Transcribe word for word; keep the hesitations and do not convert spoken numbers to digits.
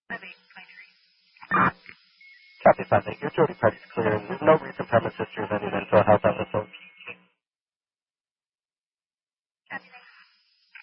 Copy five eight. Your Jody party's clear, and there's no recent premise history of any mental health episodes.